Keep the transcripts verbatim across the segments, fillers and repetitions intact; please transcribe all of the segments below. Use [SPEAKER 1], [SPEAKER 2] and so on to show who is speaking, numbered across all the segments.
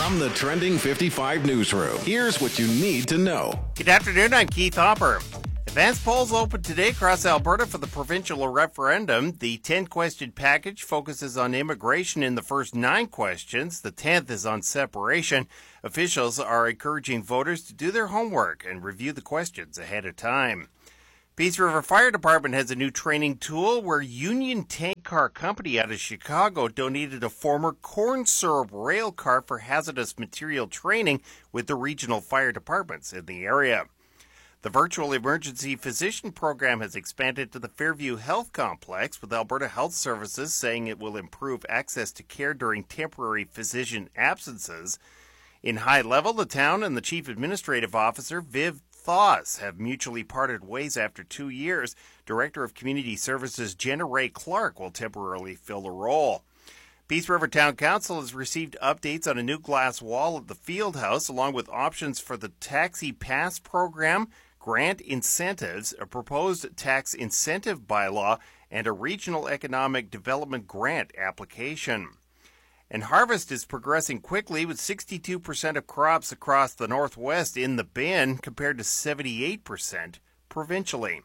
[SPEAKER 1] From the Trending fifty-five newsroom, here's what you need to know.
[SPEAKER 2] Good afternoon, I'm Keith Hopper. Advance polls open today across Alberta for the provincial referendum. The ten-question package focuses on immigration in the first nine questions. The tenth is on separation. Officials are encouraging voters to do their homework and review the questions ahead of time. Peace River Fire Department has a new training tool where Union Tank Car Company out of Chicago donated a former corn syrup rail car for hazardous material training with the regional fire departments in the area. The virtual emergency physician program has expanded to the Fairview Health Complex, with Alberta Health Services saying it will improve access to care during temporary physician absences. In high level, the town and the Chief Administrative Officer, Viv Thaws, have mutually parted ways after two years. Director of Community Services Jenna Ray Clark will temporarily fill the role. Peace River Town Council has received updates on a new glass wall at the field house, along with options for the Taxi Pass program, grant incentives, a proposed tax incentive bylaw, and a regional economic development grant application. And harvest is progressing quickly, with sixty-two percent of crops across the Northwest in the bin compared to seventy-eight percent provincially.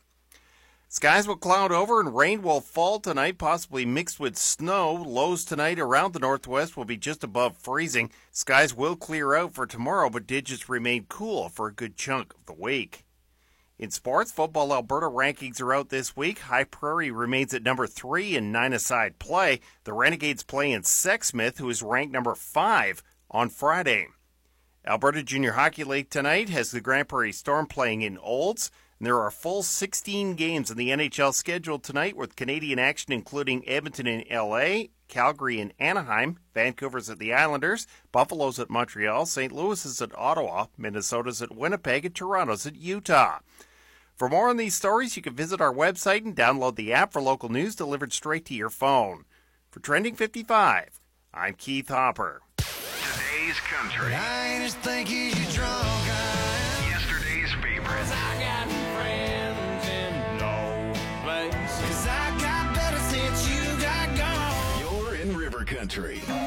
[SPEAKER 2] Skies will cloud over and rain will fall tonight, possibly mixed with snow. Lows tonight around the Northwest will be just above freezing. Skies will clear out for tomorrow, but digits remain cool for a good chunk of the week. In sports, Football Alberta rankings are out this week. High Prairie remains at number three in nine-a-side play. The Renegades play in Sexsmith, who is ranked number five on Friday. Alberta Junior Hockey League tonight has the Grand Prairie Storm playing in Olds. And there are a full sixteen games in the N H L scheduled tonight, with Canadian action including Edmonton and L A, Calgary and Anaheim, Vancouver's at the Islanders, Buffalo's at Montreal, Saint Louis is at Ottawa, Minnesota's at Winnipeg, and Toronto's at Utah. For more on these stories, you can visit our website and download the app for local news delivered straight to your phone. For Trending fifty-five, I'm Keith Hopper.
[SPEAKER 3] Today's country.
[SPEAKER 4] I ain't as thinky as you drunk. I
[SPEAKER 3] Yesterday's favorite.
[SPEAKER 4] I got friends in no place. Cause I got better since you got gone.
[SPEAKER 1] You're in River Country.